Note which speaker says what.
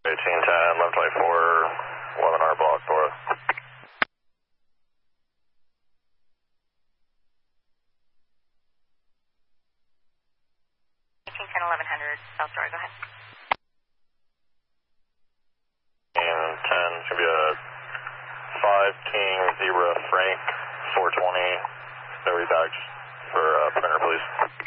Speaker 1: 1810, 1124, 11R block for us.
Speaker 2: 1100, South Story, go ahead.
Speaker 1: And 10, it's going to be a 5 King Zebra Frank 420. No rebags for printer, please.